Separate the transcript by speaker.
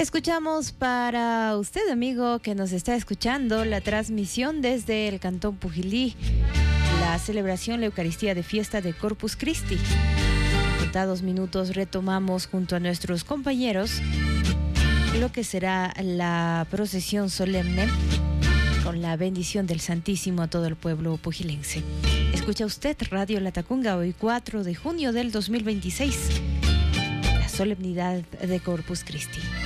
Speaker 1: Escuchamos para usted, amigo, que nos está escuchando, la transmisión desde el Cantón Pujilí, la celebración, la Eucaristía de Fiesta de Corpus Christi. En contados minutos retomamos junto a nuestros compañeros lo que será la procesión solemne con la bendición del Santísimo a todo el pueblo pujilense. Escucha usted Radio Latacunga, hoy 4 de junio del 2026, la solemnidad de Corpus Christi.